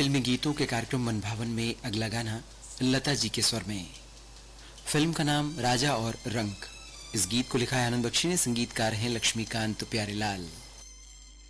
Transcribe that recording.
फिल्मी गीतों के कार्यक्रम मनभावन में अगला गाना लता जी के स्वर में। फिल्म का नाम राजा और रंक। इस गीत को लिखा है आनंद बख्शी ने, संगीतकार हैं लक्ष्मीकांत प्यारेलाल।